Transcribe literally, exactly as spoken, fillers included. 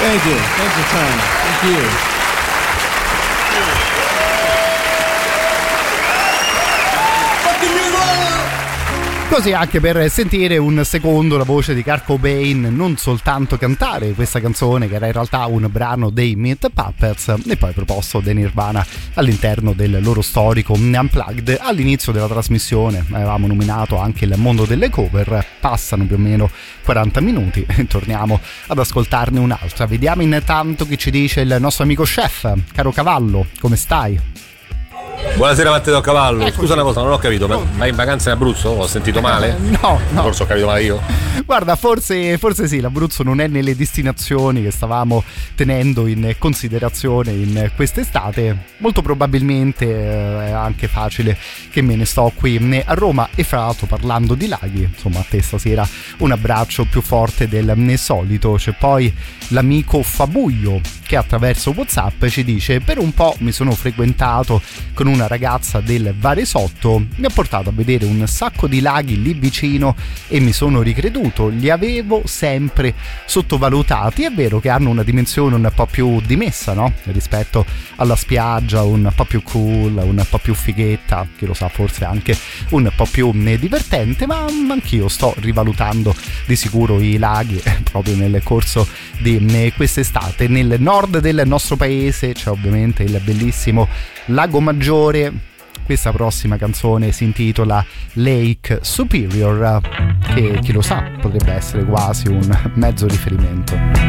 Thank you. Thanks for time. Thank you. Così anche per sentire un secondo la voce di Kurt Cobain non soltanto cantare questa canzone, che era in realtà un brano dei Meat Puppets, e poi proposto dai Nirvana all'interno del loro storico Unplugged. All'inizio della trasmissione avevamo nominato anche il mondo delle cover. Passano più o meno quaranta minuti e torniamo ad ascoltarne un'altra. Vediamo intanto che ci dice il nostro amico Chef. Caro Cavallo, come stai? Buonasera Matteo Cavallo. Eccoci. Scusa una cosa, non ho capito, ma vai in vacanza in Abruzzo? Ho sentito male? No, no. Forse ho capito male io. Guarda, forse, forse sì, l'Abruzzo non è nelle destinazioni che stavamo tenendo in considerazione in quest'estate. Molto probabilmente eh, è anche facile che me ne sto qui a Roma. E fra l'altro, parlando di laghi, insomma, a te stasera un abbraccio più forte del solito. C'è poi l'amico Fabuglio che attraverso WhatsApp ci dice: per un po' mi sono frequentato con una ragazza del Varesotto, mi ha portato a vedere un sacco di laghi lì vicino e mi sono ricreduto, li avevo sempre sottovalutati. È vero che hanno una dimensione un po' più dimessa, no? Rispetto alla spiaggia, un po' più cool, un po' più fighetta, chi lo sa, forse anche un po' più divertente, ma anch'io sto rivalutando di sicuro i laghi proprio nel corso di quest'estate. Nel nord del nostro paese c'è ovviamente il bellissimo Lago Maggiore. Questa prossima canzone si intitola Lake Superior, che chi lo sa potrebbe essere quasi un mezzo riferimento.